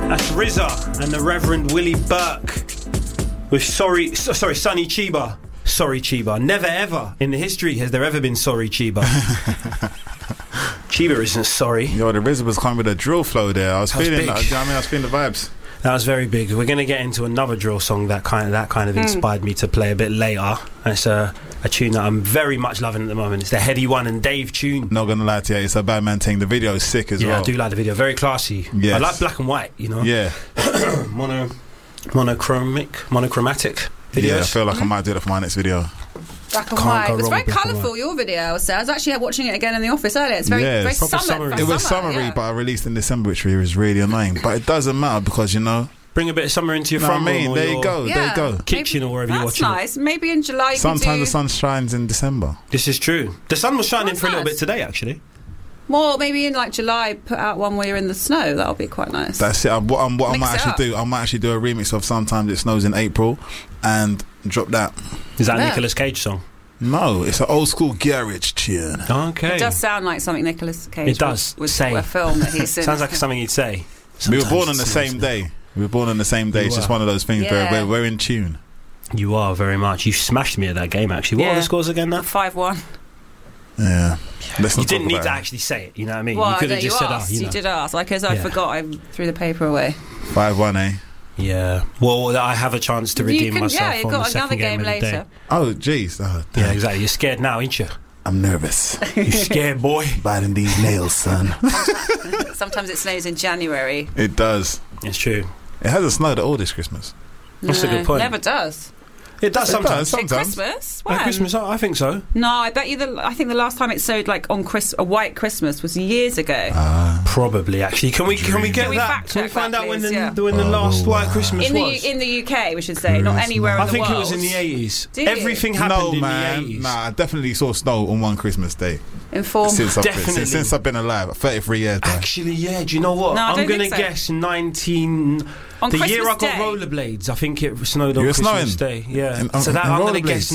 That's RZA and the Reverend Willie Burke with Sonny Chiba. Sorry Chiba. Never ever in the history has there ever been Sorry Chiba. Chiba isn't sorry. Yo, the RZA was coming with a drill flow there. I was feeling the vibes. That was very big. We're going to get into another drill song that kind of inspired me to play a bit later. And it's a tune that I'm very much loving at the moment. It's the Heady One and Dave tune. Not gonna lie to you, it's a bad man thing. The video is sick as well. Yeah, I do like the video. Very classy. Yes. I like black and white, you know. Yeah. monochromatic videos. Yeah, I feel like I might do that for my next video. Black and white. It was very colourful, your video. So I was actually watching it again in the office earlier. It's very summer. It was summery, but I released in December, which was really annoying. But it doesn't matter because, you know, bring a bit of summer into your front room. There you go. Kitchen or wherever you're watching. That's nice. Maybe in July. Sometimes the sun shines in December. This is true. The sun was shining for a little bit today, actually. Well, maybe in like July, put out one where you're in the snow. That'll be quite nice. That's it. What I might actually do, I might actually do a remix of Sometimes It Snows in April and drop that. Is that a Nicolas Cage song? No, it's an old school garage tune. Okay. It does sound like something Nicolas Cage would say. A film that he's in. Sounds like something he'd say. We were born on the same day. It's just one of those things where we're in tune. You are very much. You smashed me at that game, actually. What are the scores again now? 5-1. Yeah. You didn't need to actually say it, you know what I mean? Well, you could have just said, you did ask. Like, as I forgot, I threw the paper away. 5-1, eh? Yeah. Well, I have a chance to redeem myself. Yeah, you've got another game later. Oh, jeez. Yeah, exactly. You're scared now, ain't you? I'm nervous. You scared, boy? Biting these nails, son. Sometimes it snows in January. It does. It's true. It hasn't snowed at all this Christmas. That's a good point. It never does. It does sometimes. At Christmas? When? At Christmas, I think so. No, I bet you. I think the last time it snowed like on a white Christmas was years ago. Probably, actually. Can we get that? Can we find out when the last white Christmas was? In the UK, we should say, not anywhere in the world. I think it was in the 80s. Everything happened in the 80s. Nah, I definitely saw snow on one Christmas day. Since I've been alive, 33 years. Bro. Actually, yeah. Do you know what? No, I'm going to guess 19. On the Christmas year I got Day? rollerblades, I think it snowed on Christmas Day. Yeah. So that I'm going to guess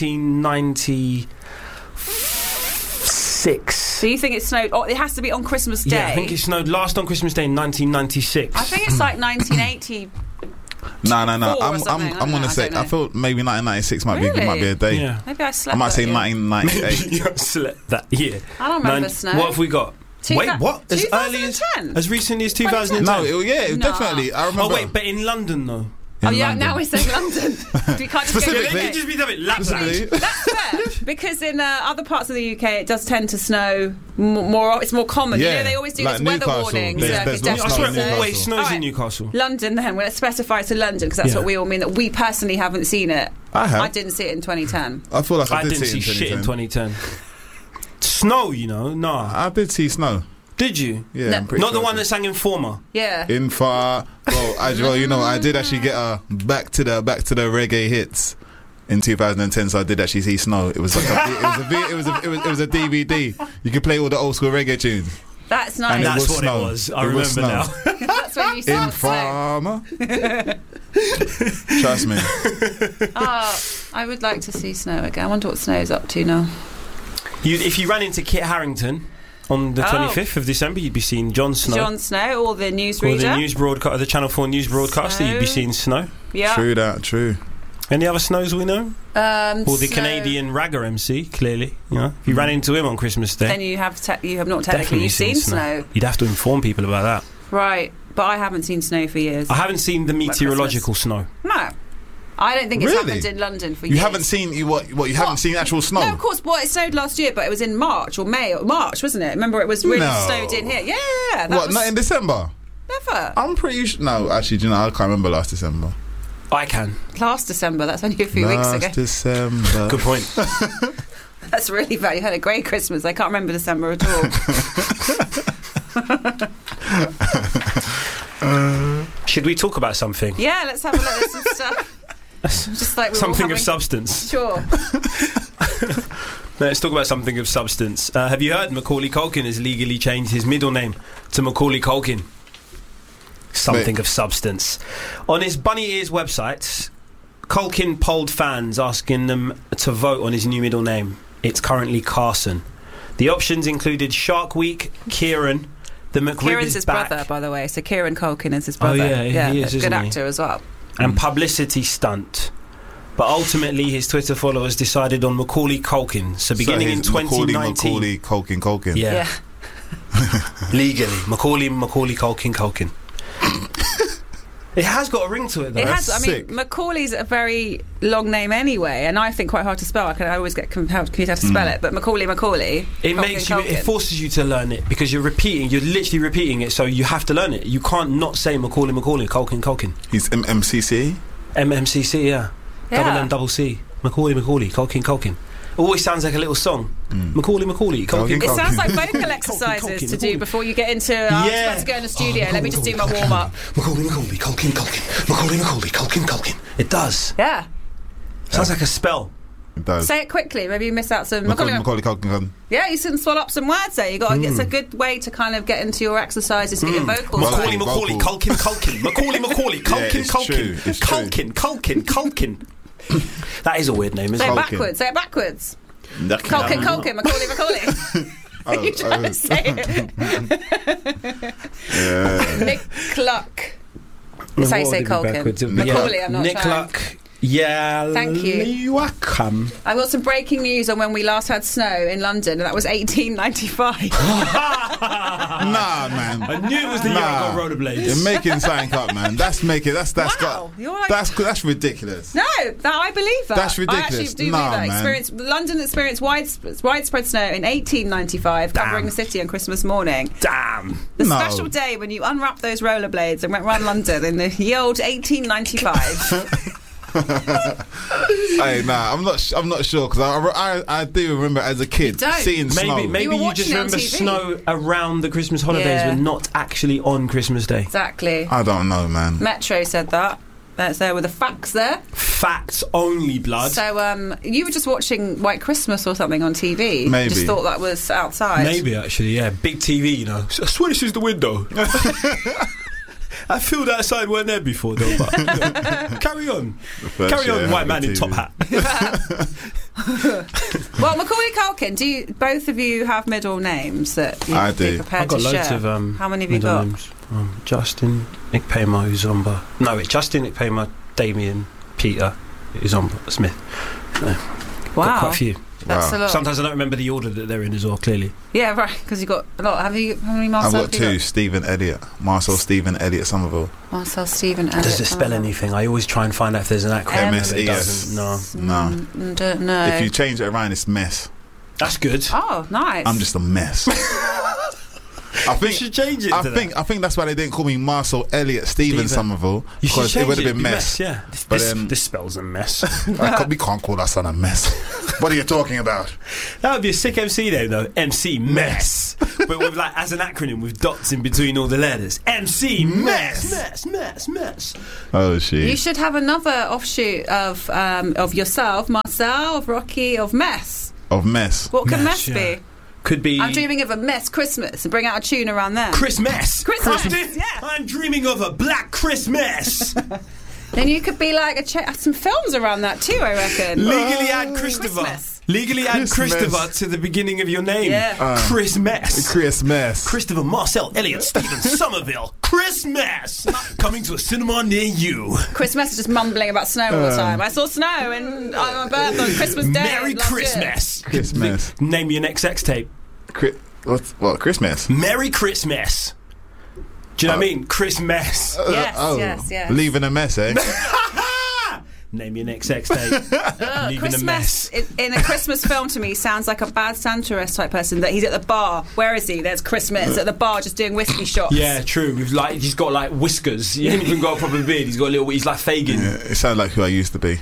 1996. So you think it snowed? Oh, it has to be on Christmas Day. Yeah, I think it snowed last on Christmas Day in 1996. I think it's like 1980. No. I'm gonna say I feel maybe 1996 might be a day. Yeah. Maybe I slept. I might say 1998. Maybe you slept that year. I don't remember snow. What have we got? Wait, what? As early as recently as 2010? No, definitely. I remember. Oh wait, but in London though. Now we're saying London. We can't just just be Lapland. That's fair, because in other parts of the UK it does tend to snow more. It's more common. Yeah, you know, they always do like this weather Newcastle. warnings. There's I swear it always snows in Newcastle. London, then let's specify to London, because that's what we all mean. That we personally haven't seen it. I didn't see it in 2010. I feel like I didn't see shit in 2010. Snow, you know? No, I did see snow. Did you? Yeah, No. I'm pretty Not sure the one that sang Informer. Yeah. Well, you know, I did actually get a back to the reggae hits in 2010. So I did actually see snow. It was like it was a DVD. You could play all the old school reggae tunes. That's nice. And that's what snow. it was. I remember now. That's when you saw Informer. Trust me. I would like to see snow again. I wonder what snow's up to now. If you ran into Kit Harington on the 25th of December, you'd be seeing Jon Snow. Jon Snow, or the newsreader. Or the news broadcaster, the Channel 4 news broadcaster, you'd be seeing Snow. Yeah. True. Any other Snows we know? Or the Snow. Canadian ragger MC, clearly. You know, if you ran into him on Christmas Day. Then you have not technically seen Snow. You'd have to inform people about that. Right, but I haven't seen snow for years. I haven't seen the meteorological snow. No. I don't think it's Really? happened in London for years. You haven't seen you haven't seen actual snow? No, of course. Well, it snowed last year, but it was in March or May. March, wasn't it? Remember, it was really snowed in here. Yeah. Not in December? Never. I'm pretty sure. No, actually, do you know, I can't remember last December. I can. Last December. That's only a few weeks ago. Last December. Good point. That's really bad. You had a great Christmas. I can't remember December at all. Should we talk about something? Yeah, let's have a look at some stuff. Just like something of substance. Sure. Let's talk about something of substance. Have you heard Macaulay Culkin has legally changed his middle name to Macaulay Culkin? Something of substance. On his Bunny Ears website, Culkin polled fans asking them to vote on his new middle name. It's currently Carson. The options included Shark Week, Kieran, The McRib Kieran's is his back. brother, by the way. So Kieran Culkin is his brother. yeah, he is, a isn't good he? actor as well. And publicity stunt. But ultimately, his Twitter followers decided on Macaulay Culkin. So beginning in 2019... Macaulay Culkin. Yeah. Legally. Macaulay Culkin. It has got a ring to it, though. It has. That's I mean, sick. Macaulay's a very long name anyway, and I think quite hard to spell. I always get confused how to spell it. But Macaulay. It Culkin, makes you. Culkin. It forces you to learn it because you're literally repeating it, so you have to learn it. You can't not say Macaulay, Culkin. He's MCC. MMCC, yeah. Double M, double C. Macaulay, Culkin. Always sounds like a little song. Macaulay, Culkin. It sounds like vocal Culkin, exercises to Macaulay. do before you get into. I'm supposed to go in the studio. Let me just do my warm up. Macaulay, Culkin. Macaulay, Culkin. It does. Yeah. Sounds like a spell. It does. Say it quickly. Maybe you miss out some. Macaulay Culkin. Yeah, you can swallow up some words there. It's a good way to kind of get into your exercises, get your vocals. Macaulay, Vocal. Culkin. Macaulay, Culkin, it's true, it's true. Culkin. That is a weird name, isn't Say it? it backwards. Say it backwards. Culkin. Macaulay. You trying to say it? Nick Luck. That's how you say Culkin. Macaulay, I'm not Nick trying. Luck. Yeah. Thank you. You're welcome. I got some breaking news on when we last had snow in London, and that was 1895. Nah, man. I knew it was the year I got rollerblades. You're making something up, man. That's Wow, you're like- that's ridiculous. No, I believe that. That's I ridiculous. actually do Nah, believe that. man. London experienced widespread snow in 1895, covering the city on Christmas morning. Damn. The No. special day when you unwrapped those rollerblades and went round London in the ye old 1895. Hey, nah, I'm not sure because I do remember as a kid don't. seeing snow. Maybe You were you just watching it on remember TV. snow around the Christmas holidays, Yeah. but not actually on Christmas Day. Exactly. I don't know, man. Metro said that. That's there with the facts there. Facts only, blood. So you were just watching White Christmas or something on TV. Maybe. Just thought that was outside. Maybe actually, yeah. Big TV, you know. I swear this is the window. I feel that side weren't there before, though. But carry on, white man in top hat. Well, Macaulay Culkin, both of you have middle names that you'd I be do. prepared I've got to loads share? of How many have you middle got? names. Justin Ikpema Uzomba. No, it's Justin Ikpema, Damien, Peter Uzomba Smith. Got Wow, quite a few. that's a lot. Sometimes I don't remember the order that they're in as well. Clearly, Yeah, right. Because you've got a lot. How many I've Marcel? got have you two. Stephen Elliott, Marcel Stephen Elliott Somerville. Marcel Stephen. does it spell anything? I always try and find out if there's an acronym. but it MSES. doesn't. No, No. Don't know. If you change it around, it's mess. that's good. Oh, nice. I'm just a mess. I You think. should change it. I to think that's why they didn't call me Marcel Elliott Stephen Somerville, you should because change it would have It'd been be mess. Yeah, But, this spells a mess. We can't call our son a mess. What are you talking about? That would be a sick MC name, though. MC Mess, but with like as an acronym with dots in between all the letters. MC Mess. Mess. Oh, shit. You should have another offshoot of yourself, Marcel, of Rocky, of Mess. Of mess. What can Mess, Mess yeah. be? Could be. I'm dreaming of a Mess Christmas and bring out a tune around there. Chris Mess. Christmas, yeah. I'm dreaming of a black Christmas. Then you could be like some films around that too, I reckon. Legally add Christopher. Christmas. Legally add Christmas. Christopher to the beginning of your name. Yeah. Chris Mess. Chris Mess. Christopher Marcel Elliott Stephen Somerville. Chris Mess. Coming to a cinema near you. Chris Mess is just mumbling about snow all the time. I saw snow on my birthday on Christmas Day. Merry last year. Christmas. Chris Mess. Name your next sex tape. What? Chris Mess? Merry Christmas. Do you know what I mean? Chris Mess. Yes. Leaving a mess, eh? Name your next sex tape. Leaving Chris a Mess mess. in a Christmas film to me sounds like a bad Santoress type person. That he's at the bar. Where is he? There's Christmas at the bar, just doing whiskey shots. Yeah, true. With he's got like whiskers. He ain't even got a proper beard. He's got a little. He's like Fagin. Yeah, it sounds like who I used to be.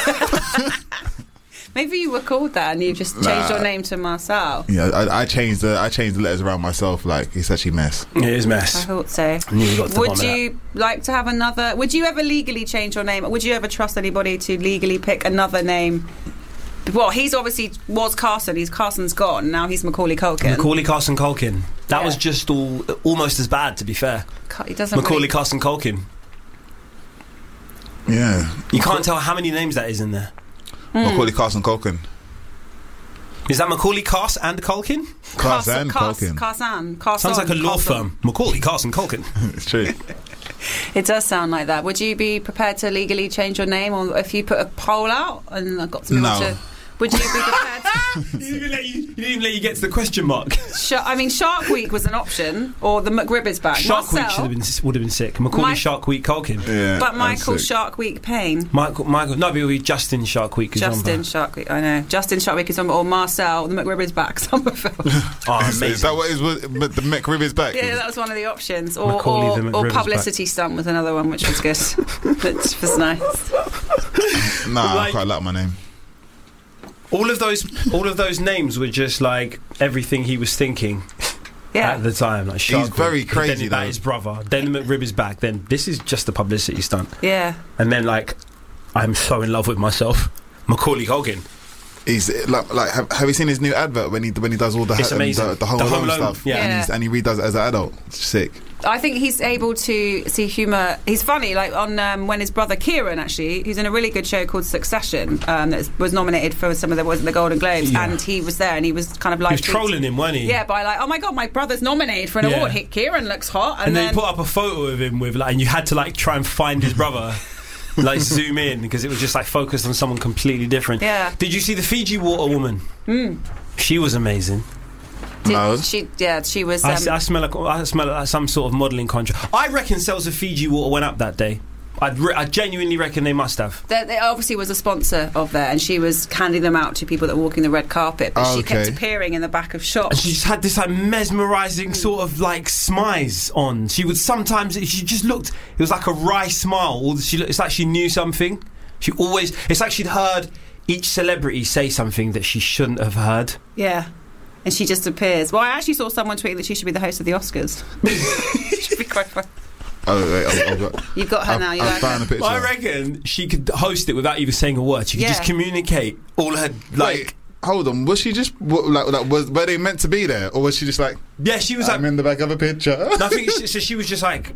Maybe you were called that and you just changed your name to Marcel. Yeah, I changed the letters around myself. Like it's actually mess. It is I mess. thought so. knew you got to the Would bottom of you like to have another? Would you ever legally change your name? Would you ever trust anybody to legally pick another name? Well, he's obviously was Carson. Carson's gone now. He's Macaulay Culkin. Macaulay Carson Culkin. That Yeah. was just almost as bad, to be fair. He doesn't. Macaulay really, Carson Culkin. Yeah. You can't tell how many names that is in there. Macaulay Carson Culkin. Is that Macaulay Carse and Culkin? Carson Culkin. Sounds like a law firm. Macaulay Carse and Culkin. It's true. It does sound like that. Would you be prepared to legally change your name, or if you put a poll out and I got some people to? Would you be prepared? He didn't even let you get to the question mark. Shark Week was an option, or the McRib is back. Shark Marcel, Week would have been sick. Macaulay Shark Week Culkin. Yeah, but Michael that's sick. Shark Week Payne. Michael. No, but it would be Justin Shark Week. Justin Shark Week. I know. Justin Shark Week is on, or Marcel. The McRib is back. Somerville. Oh, amazing. Is that what is? But the McRib is back. Yeah, that was one of the options. Macaulay the Or McRib is publicity stunt was another one, which was good. Which was nice. Nah, Like- I quite like my name. All of those names were just like everything he was thinking Yeah. at the time. Like Shark He's very Week, crazy, Then that though. his brother. Then the McRib is back. Then this is just a publicity stunt. Yeah. And then like, I'm so in love with myself. Macaulay Culkin. He's like have you seen his new advert when he does all the It's amazing. the Home Alone stuff? yeah. And he redoes it as an adult. It's sick. I think he's able to see humour. He's funny, like on when his brother Kieran, actually, who's in a really good show called Succession, that was nominated for some of the Golden Globes, Yeah. and he was there, and he was kind of like He was trolling him, wasn't he? Yeah, by like, oh my god, my brother's nominated for an Yeah. award. Kieran looks hot, And then he put up a photo of him with like, and you had to like try and find his brother. Like zoom in because it was just like focused on someone completely different. Yeah. Did you see the Fiji water woman? She was amazing. No. She was. I smell like some sort of modelling contract. I reckon sales of Fiji water went up that day. I genuinely reckon they must have. They obviously was a sponsor of there, and she was handing them out to people that were walking the red carpet. But she kept Okay. appearing in the back of And shops. she just had this like mesmerising sort of like smize on. She would sometimes, she just looked, it was like a wry smile. It's like she knew something. It's like she'd heard each celebrity say something that she shouldn't have heard. Yeah. And she just appears. Well, I actually saw someone tweet that she should be the host of the Oscars. Should be quite fun. Oh, wait, I've got. You've got her now. You I've found a picture. I reckon she could host it without even saying a word. She could just communicate all her like. Wait, hold on. Was she just were they meant to be there, or was she just like? Yeah, she was I'm like. in the back of a picture. No, I think so. She was just like,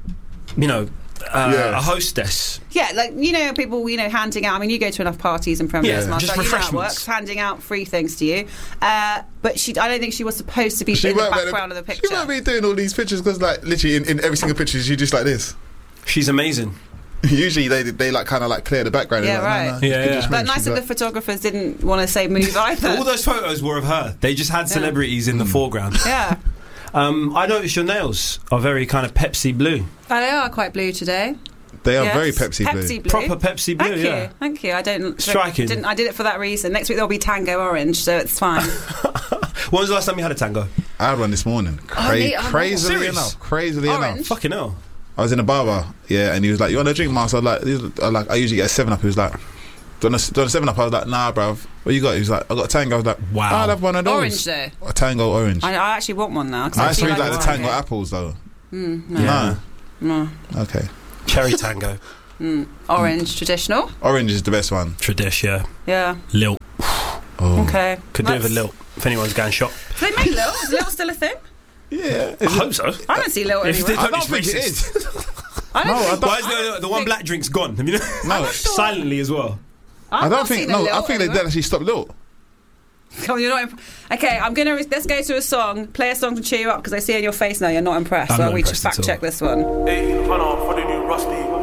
a hostess. Yeah, like, people, handing out. I mean, you go to enough parties and premieres, Yeah, Marcel, just you know how it refreshments. works, handing out free things to you. But I don't think she was supposed to be in the background of the picture. She won't be doing all these pictures because, like, literally in every single picture, she just like this. She's amazing. Usually they like kind of like clear the background. Yeah, Like, right. no, you Yeah, can yeah. just But move. nice She's that the like- photographers didn't want to say move either. All those photos were of her. They just had celebrities in the foreground. Yeah. I noticed your nails are very kind of Pepsi blue. Oh, they are quite blue today. They are Yes. very Pepsi blue. blue. Proper Pepsi blue, Thank you. Thank you. I don't. Striking. I did it for that reason. Next week there'll be Tango Orange, so it's fine. When was the last time you had a tango? I had one this morning. neat. Crazily Serious? enough. Crazily Orange? enough. Fucking hell. I was in a barber, and he was like, "You want a drink, man?" So I I usually get a 7-Up. He was like, "Do you want a 7-Up?" I was like, "Nah, bruv. What you got?" He was like, "I got a Tango." I was like, Wow. I'd have one of those. Orange though. A Tango orange. I actually want one now. 'cause I actually feel like the it's Tango okay. apples though. No. No. Okay. Cherry tango. Orange traditional. Orange is the best one. Tradish, yeah. Yeah. Lilt. Oh. Okay. Could do with a Let's- lilt if anyone's going shop. Do they make Lil? Is Lil still a thing? Yeah. I hope so. I don't see Lil If they anywhere. don't, it's think it racist. is. I don't think- Why is the one black drink's gone? I mean, No. silently as well. I I've don't not think. seen a No, Lil I think they anywhere. did actually stop Lil. Come on, you're not. Okay, let's go to a song. Play a song to cheer you up because I see in your face now you're not impressed. I'm so not we just impressed at fact check all. this one. 800 for the new Rusty.